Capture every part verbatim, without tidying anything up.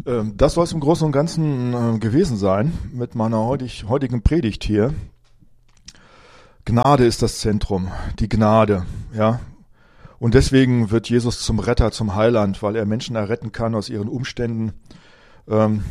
Ähm, Das soll es im Großen und Ganzen äh, gewesen sein mit meiner heutig, heutigen Predigt hier. Gnade ist das Zentrum, die Gnade, ja. Und deswegen wird Jesus zum Retter, zum Heiland, weil er Menschen erretten kann aus ihren Umständen, ähm,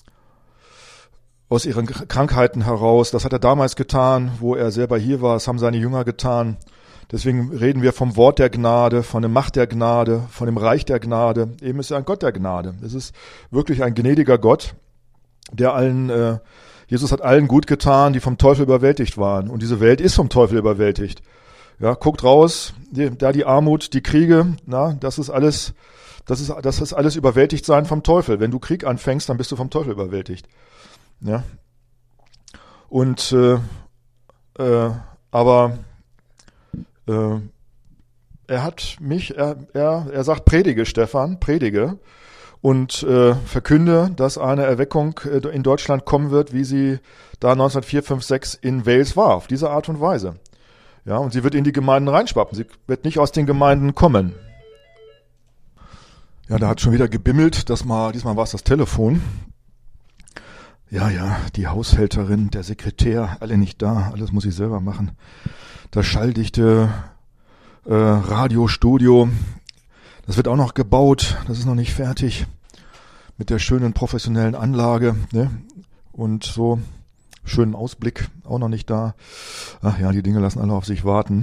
aus ihren Krankheiten heraus. Das hat er damals getan, wo er selber hier war. Das haben seine Jünger getan. Deswegen reden wir vom Wort der Gnade, von der Macht der Gnade, von dem Reich der Gnade. Eben ist er ein Gott der Gnade. Es ist wirklich ein gnädiger Gott, der allen, äh, Jesus hat allen gut getan, die vom Teufel überwältigt waren. Und diese Welt ist vom Teufel überwältigt. Ja, guckt raus, die, da die Armut, die Kriege, na, das ist alles, das ist, das ist alles überwältigt sein vom Teufel. Wenn du Krieg anfängst, dann bist du vom Teufel überwältigt. Ja. Und, äh, äh, aber, äh, er hat mich, er, er, er sagt, predige, Stefan, predige und äh, verkünde, dass eine Erweckung in Deutschland kommen wird, wie sie da neunzehnhundertvier, fünf, sechs in Wales war, auf diese Art und Weise. Ja, und sie wird in die Gemeinden reinschwappen. Sie wird nicht aus den Gemeinden kommen. Ja, da hat schon wieder gebimmelt. Das mal, diesmal war es das Telefon. Ja, ja, die Haushälterin, der Sekretär, alle nicht da. Alles muss ich selber machen. Das schalldichte äh, Radiostudio, das wird auch noch gebaut. Das ist noch nicht fertig. Mit der schönen professionellen Anlage, ne? Und so. Schönen Ausblick, auch noch nicht da. Ach ja, die Dinge lassen alle auf sich warten.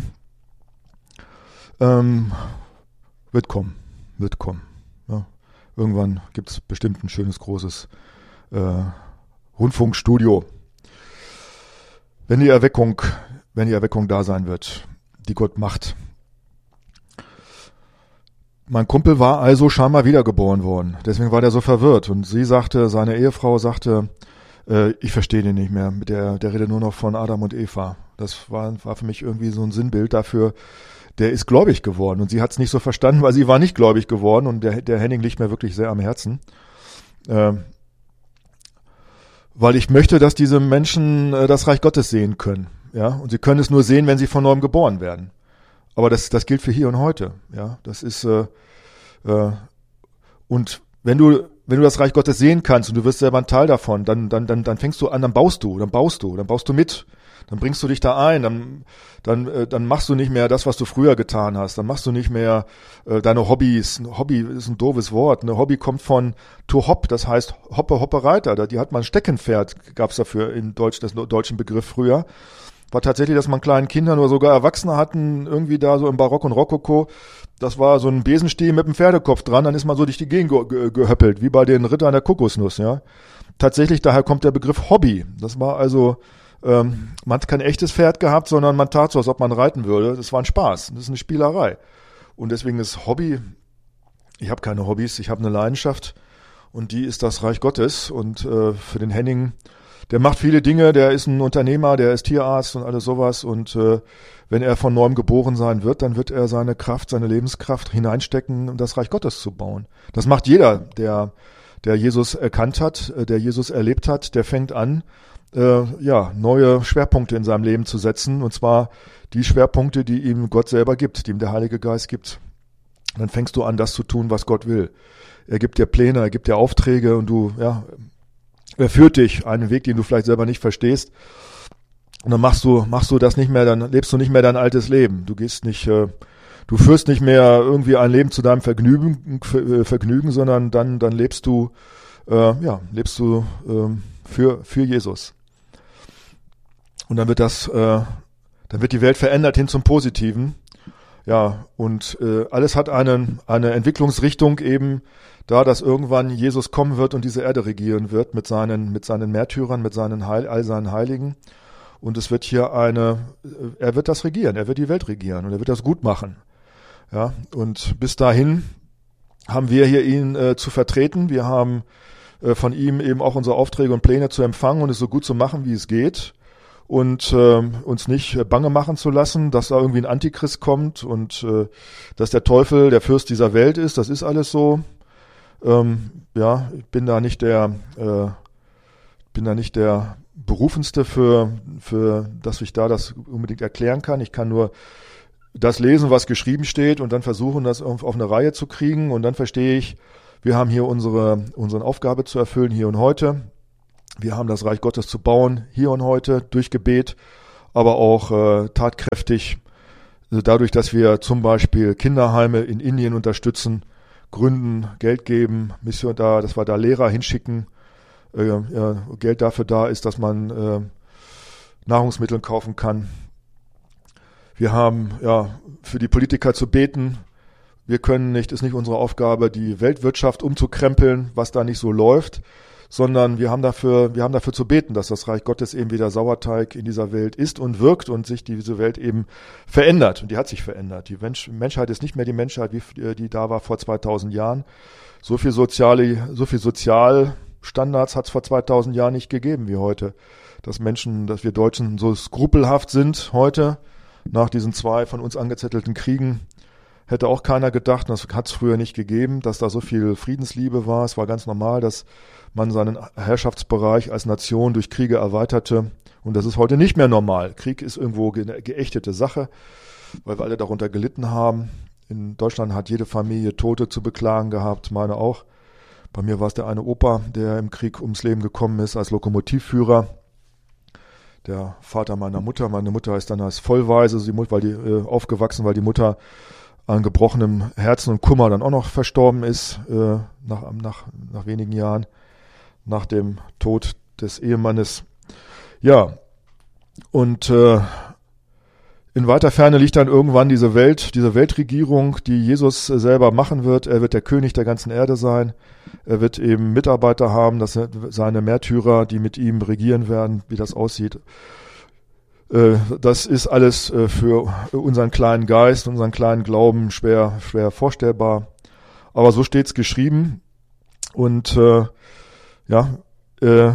Ähm, wird kommen, wird kommen. Ja. Irgendwann gibt es bestimmt ein schönes, großes äh, Rundfunkstudio. Wenn die Erweckung, wenn die Erweckung da sein wird, die Gott macht. Mein Kumpel war also scheinbar wiedergeboren worden. Deswegen war der so verwirrt. Und sie sagte, seine Ehefrau sagte, ich verstehe den nicht mehr. Der, der redet nur noch von Adam und Eva. Das war, war für mich irgendwie so ein Sinnbild dafür. Der ist gläubig geworden und sie hat es nicht so verstanden, weil sie war nicht gläubig geworden und der, der Henning liegt mir wirklich sehr am Herzen. Ähm, weil ich möchte, dass diese Menschen äh, das Reich Gottes sehen können. Ja, und sie können es nur sehen, wenn sie von neuem geboren werden. Aber das, das gilt für hier und heute. Ja, das ist äh, äh, und wenn du Wenn du das Reich Gottes sehen kannst und du wirst selber ein Teil davon, dann, dann, dann, dann fängst du an, dann baust du, dann baust du, dann baust du mit, dann bringst du dich da ein, dann, dann, äh, dann machst du nicht mehr das, was du früher getan hast, dann machst du nicht mehr äh, deine Hobbys. Ein Hobby ist ein doofes Wort. Ein Hobby kommt von to hop, das heißt Hoppe, Hoppe, Reiter. Die hat man Steckenpferd, gab's dafür in Deutsch, das deutschen Begriff früher. War tatsächlich, dass man kleinen Kindern oder sogar Erwachsene hatten, irgendwie da so im Barock und Rokoko. Das war so ein Besenstiel mit einem Pferdekopf dran, dann ist man so durch die Gegend ge- ge- gehöppelt, wie bei den Rittern der Kokosnuss, ja. Tatsächlich, daher kommt der Begriff Hobby. Das war also, ähm, man hat kein echtes Pferd gehabt, sondern man tat so, als ob man reiten würde. Das war ein Spaß, das ist eine Spielerei. Und deswegen ist Hobby, ich habe keine Hobbys, ich habe eine Leidenschaft und die ist das Reich Gottes. Und äh, für den Henning, der macht viele Dinge, der ist ein Unternehmer, der ist Tierarzt und alles sowas und äh, wenn er von neuem geboren sein wird, dann wird er seine Kraft, seine Lebenskraft hineinstecken, um das Reich Gottes zu bauen. Das macht jeder, der, der Jesus erkannt hat, der Jesus erlebt hat, der fängt an, äh, ja, neue Schwerpunkte in seinem Leben zu setzen und zwar die Schwerpunkte, die ihm Gott selber gibt, die ihm der Heilige Geist gibt. Und dann fängst du an, das zu tun, was Gott will. Er gibt dir Pläne, er gibt dir Aufträge und du, ja, er führt dich einen Weg, den du vielleicht selber nicht verstehst. Und dann machst du, machst du das nicht mehr, dann lebst du nicht mehr dein altes Leben. Du gehst nicht, äh, du führst nicht mehr irgendwie ein Leben zu deinem Vergnügen, äh, Vergnügen, sondern dann, dann lebst du, äh, ja, lebst du äh, für für Jesus. Und dann wird das, äh, dann wird die Welt verändert hin zum Positiven. Ja, und äh, alles hat einen, eine Entwicklungsrichtung eben, da, dass irgendwann Jesus kommen wird und diese Erde regieren wird mit seinen, mit seinen Märtyrern, mit seinen Heil, all seinen Heiligen. Und es wird hier eine, er wird das regieren, er wird die Welt regieren und er wird das gut machen. Ja, und bis dahin haben wir hier ihn äh, zu vertreten. Wir haben äh, von ihm eben auch unsere Aufträge und Pläne zu empfangen und es so gut zu machen, wie es geht. Und äh, uns nicht äh, bange machen zu lassen, dass da irgendwie ein Antichrist kommt und äh, dass der Teufel der Fürst dieser Welt ist. Das ist alles so. Ähm, ja, ich bin da nicht der, äh, bin da nicht der Berufenste für, für, dass ich da das unbedingt erklären kann. Ich kann nur das lesen, was geschrieben steht und dann versuchen, das auf, auf eine Reihe zu kriegen und dann verstehe ich, Wir haben hier unsere, unsere Aufgabe zu erfüllen, hier und heute. Wir haben das Reich Gottes zu bauen, hier und heute, durch Gebet, aber auch äh, tatkräftig, dadurch, dass wir zum Beispiel Kinderheime in Indien unterstützen, gründen, Geld geben, Mission da, dass wir da Lehrer hinschicken, äh, ja, Geld dafür da ist, dass man äh, Nahrungsmittel kaufen kann. Wir haben ja für die Politiker zu beten. Wir können nicht, ist nicht unsere Aufgabe, die Weltwirtschaft umzukrempeln, was da nicht so läuft, sondern wir haben dafür, wir haben dafür zu beten, dass das Reich Gottes eben wieder Sauerteig in dieser Welt ist und wirkt und sich diese Welt eben verändert. Und die hat sich verändert. Die Mensch, Menschheit ist nicht mehr die Menschheit, wie die da war vor zweitausend Jahren. So viel soziale, so viel Sozialstandards hat es vor zweitausend Jahren nicht gegeben wie heute. Dass Menschen, dass wir Deutschen so skrupelhaft sind heute, nach diesen zwei von uns angezettelten Kriegen, hätte auch keiner gedacht, das hat es früher nicht gegeben, dass da so viel Friedensliebe war. Es war ganz normal, dass man seinen Herrschaftsbereich als Nation durch Kriege erweiterte. Und das ist heute nicht mehr normal. Krieg ist irgendwo eine geächtete Sache, weil wir alle darunter gelitten haben. In Deutschland hat jede Familie Tote zu beklagen gehabt, meine auch. Bei mir war es der eine Opa, der im Krieg ums Leben gekommen ist als Lokomotivführer. Der Vater meiner Mutter, meine Mutter ist dann als Vollwaise, sie, weil die äh, aufgewachsen, weil die Mutter an gebrochenem Herzen und Kummer dann auch noch verstorben ist, äh, nach, nach, nach wenigen Jahren, nach dem Tod des Ehemannes. Ja, und äh, in weiter Ferne liegt dann irgendwann diese Welt, diese Weltregierung, die Jesus selber machen wird. Er wird der König der ganzen Erde sein. Er wird eben Mitarbeiter haben, dass er, seine Märtyrer, die mit ihm regieren werden, wie das aussieht. Das ist alles für unseren kleinen Geist, unseren kleinen Glauben schwer, schwer vorstellbar. Aber so steht's geschrieben. Und äh, ja, äh,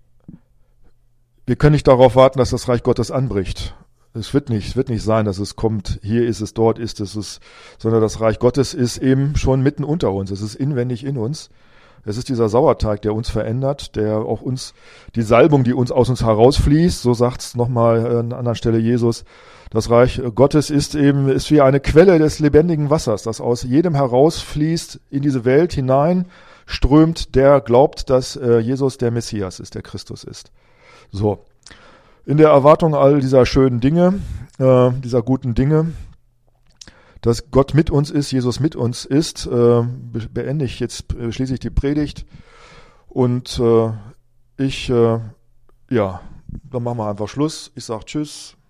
wir können nicht darauf warten, dass das Reich Gottes anbricht. Es wird nicht, es wird nicht sein, dass es kommt, hier ist es, dort ist es, es, sondern das Reich Gottes ist eben schon mitten unter uns. Es ist inwendig in uns. Es ist dieser Sauerteig, der uns verändert, der auch uns, die Salbung, die uns aus uns herausfließt, so sagt's nochmal an einer anderen Stelle Jesus. Das Reich Gottes ist eben, ist wie eine Quelle des lebendigen Wassers, das aus jedem herausfließt, in diese Welt hinein strömt, der glaubt, dass äh, Jesus der Messias ist, der Christus ist. So. In der Erwartung all dieser schönen Dinge, äh, dieser guten Dinge, dass Gott mit uns ist, Jesus mit uns ist, äh, beende ich jetzt, äh, schließe ich die Predigt und äh, ich, äh, ja, dann machen wir einfach Schluss. Ich sage Tschüss.